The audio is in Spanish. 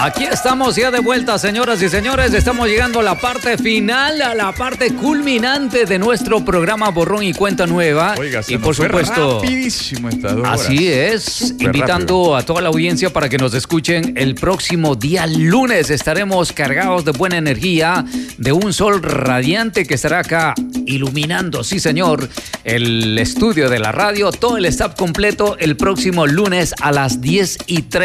Aquí estamos ya de vuelta, señoras y señores. Estamos llegando a la parte final, a la parte culminante de nuestro programa Borrón y Cuenta Nueva. Oiga, y por supuesto, rapidísimo estas 2 horas. Así es, Súper invitando rápido a toda la audiencia para que nos escuchen el próximo día lunes. Estaremos cargados de buena energía, de un sol radiante que estará acá iluminando, sí señor, el estudio de la radio, todo el staff completo el próximo lunes a las 10:30.